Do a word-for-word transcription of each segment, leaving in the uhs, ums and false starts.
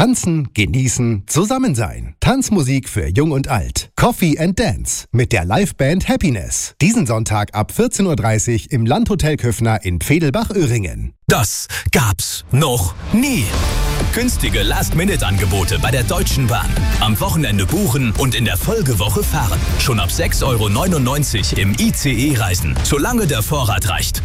Tanzen, genießen, zusammen sein. Tanzmusik für Jung und Alt. Coffee and Dance mit der Liveband Happiness. Diesen Sonntag ab vierzehn Uhr dreißig im Landhotel Köffner in Pfedelbach-Öhringen. Das gab's noch nie. Günstige Last-Minute-Angebote bei der Deutschen Bahn. Am Wochenende buchen und in der Folgewoche fahren. Schon ab sechs Euro neunundneunzig im I C E reisen, solange der Vorrat reicht.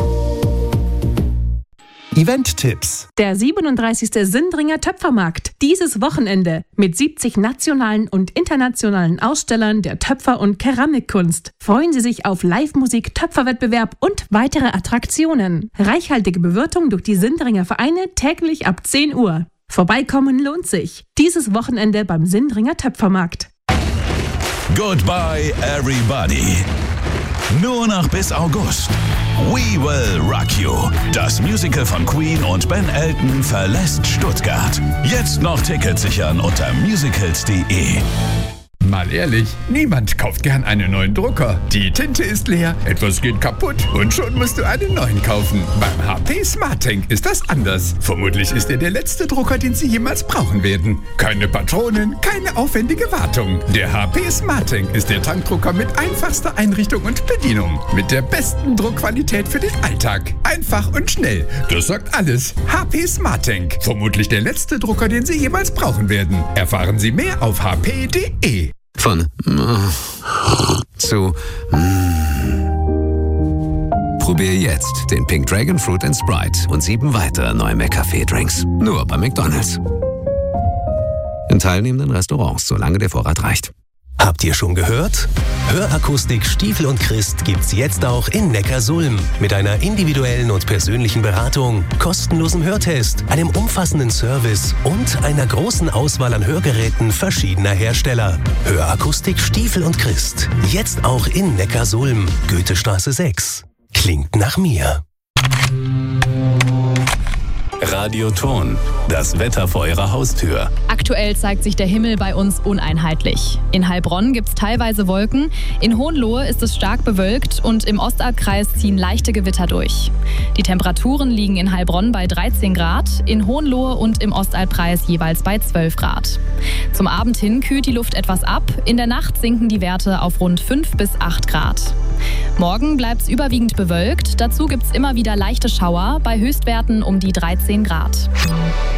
Event-Tipps. Der siebenunddreißigste Sindringer Töpfermarkt. Dieses Wochenende mit siebzig nationalen und internationalen Ausstellern der Töpfer- und Keramikkunst. Freuen Sie sich auf Live-Musik, Töpferwettbewerb und weitere Attraktionen. Reichhaltige Bewirtung durch die Sindringer Vereine täglich ab zehn Uhr. Vorbeikommen lohnt sich. Dieses Wochenende beim Sindringer Töpfermarkt. Goodbye everybody. Nur noch bis August. We Will Rock You. Das Musical von Queen und Ben Elton verlässt Stuttgart. Jetzt noch Tickets sichern unter musicals punkt de. Mal ehrlich, niemand kauft gern einen neuen Drucker. Die Tinte ist leer, etwas geht kaputt und schon musst du einen neuen kaufen. Beim H P SmartTank ist das anders. Vermutlich ist er der letzte Drucker, den Sie jemals brauchen werden. Keine Patronen, keine aufwendige Wartung. Der H P SmartTank ist der Tankdrucker mit einfachster Einrichtung und Bedienung. Mit der besten Druckqualität für den Alltag. Einfach und schnell. Das sagt alles. H P SmartTank. Vermutlich der letzte Drucker, den Sie jemals brauchen werden. Erfahren Sie mehr auf h p punkt de. Von äh, zu mm. Probier jetzt den Pink Dragon Fruit and Sprite und sieben weitere neue McCafé-Drinks. Nur bei McDonald's. In teilnehmenden Restaurants, solange der Vorrat reicht. Habt ihr schon gehört? Hörakustik Stiefel und Christ gibt's jetzt auch in Neckarsulm. Mit einer individuellen und persönlichen Beratung, kostenlosem Hörtest, einem umfassenden Service und einer großen Auswahl an Hörgeräten verschiedener Hersteller. Hörakustik Stiefel und Christ. Jetzt auch in Neckarsulm. Goethestraße sechs. Klingt nach mir. Radioton, das Wetter vor Ihrer Haustür. Aktuell zeigt sich der Himmel bei uns uneinheitlich. In Heilbronn gibt es teilweise Wolken, in Hohenlohe ist es stark bewölkt und im Ostalbkreis ziehen leichte Gewitter durch. Die Temperaturen liegen in Heilbronn bei dreizehn Grad, in Hohenlohe und im Ostalbkreis jeweils bei zwölf Grad. Zum Abend hin kühlt die Luft etwas ab, in der Nacht sinken die Werte auf rund fünf bis acht Grad. Morgen bleibt es überwiegend bewölkt, dazu gibt es immer wieder leichte Schauer bei Höchstwerten um die dreizehn Grad.